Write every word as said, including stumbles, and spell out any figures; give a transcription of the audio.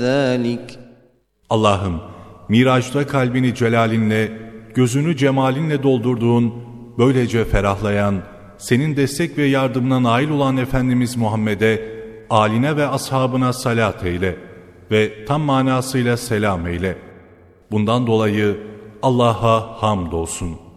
ذَٰلِكَ Allah'ım, Miraç'ta kalbini celalinle, gözünü cemalinle doldurduğun, böylece ferahlayan, senin destek ve yardımına nail olan Efendimiz Muhammed'e, âline ve ashabına salat eyle ve tam manasıyla selam eyle. Bundan dolayı Allah'a hamdolsun.